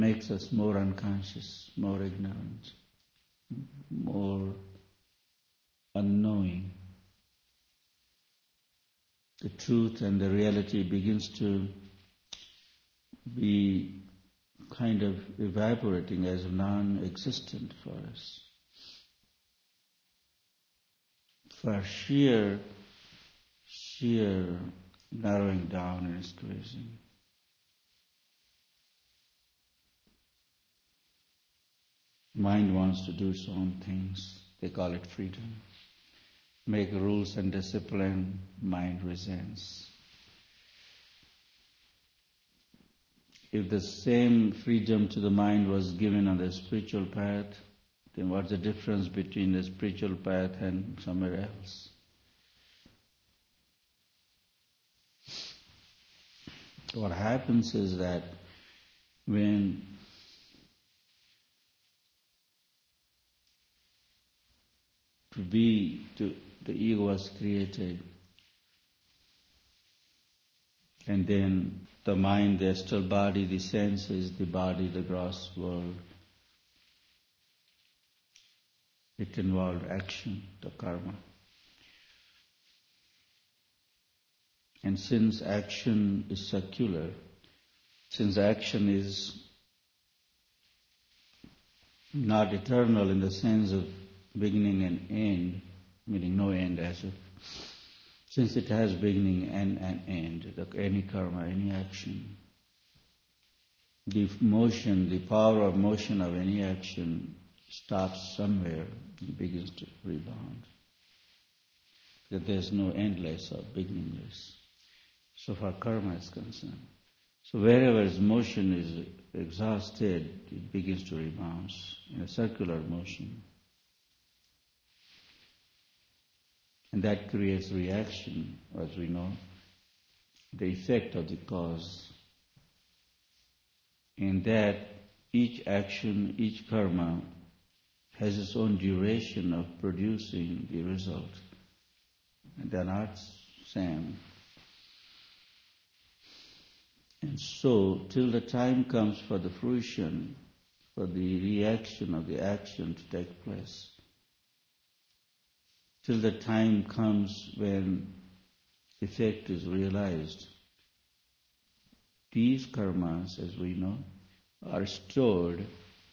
makes us more unconscious, more ignorant, more unknowing. The truth and the reality begins to be kind of evaporating as non-existent for us. For sheer narrowing down and squeezing. Mind wants to do its own things. They call it freedom. Make rules and discipline, mind resents. If the same freedom to the mind was given on the spiritual path, then what's the difference between the spiritual path and somewhere else? What happens is that when the ego was created, and then the mind, the astral body, the senses, the body, the gross world, it involved action, the karma. And since action is circular, since action is not eternal in the sense of beginning and end, meaning no end as if, since it has beginning and an end, any karma, any action, the motion, the power of motion of any action stops somewhere and begins to rebound. That there's no endless or beginningless. So far karma is concerned. So wherever its motion is exhausted, it begins to rebound in a circular motion. And that creates reaction, as we know, the effect of the cause. In that each action, each karma has its own duration of producing the result. And they're not same. And so, till the time comes for the fruition, for the reaction of the action to take place, till the time comes when effect is realized, these karmas, as we know, are stored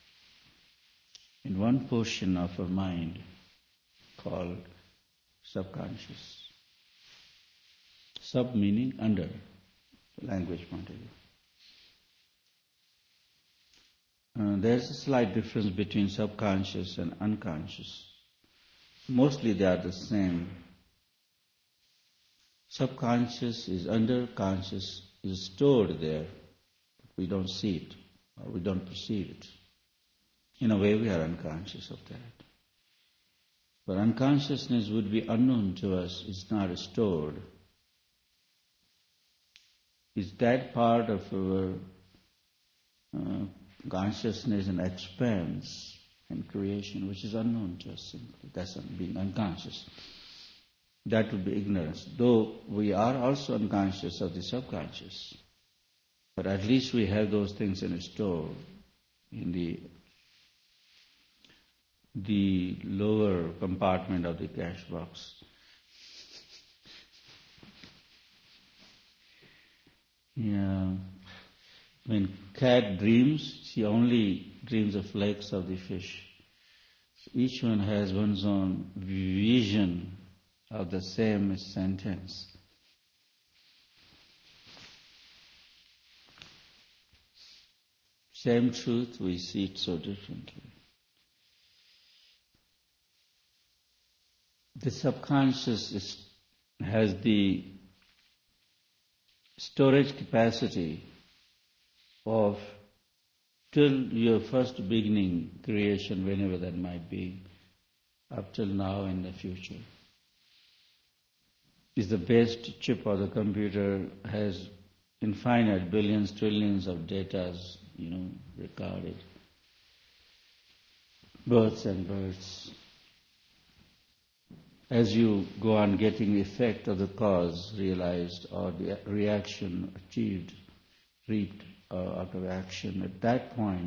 in one portion of our mind called subconscious. Sub meaning under, language point of view. There's a slight difference between subconscious and unconscious. Mostly they are the same. Subconscious is under, conscious is stored there. We don't see it, or we don't perceive it. In a way we are unconscious of that. But unconsciousness would be unknown to us, it's not stored. It's that part of our consciousness and expanse and creation which is unknown to us simply. That's being unconscious. That would be ignorance. Though we are also unconscious of the subconscious. But at least we have those things in store in the lower compartment of the cash box. Yeah. When cat dreams, she only dreams of legs of the fish. So each one has one's own vision of the same sentence. Same truth, we see it so differently. The subconscious has the storage capacity of till your first beginning creation, whenever that might be, up till now and the future. Is the best chip of the computer, has infinite billions, trillions of data, recorded. Births and births. As you go on getting the effect of the cause realized or the reaction achieved, reaped, out of action. At that point,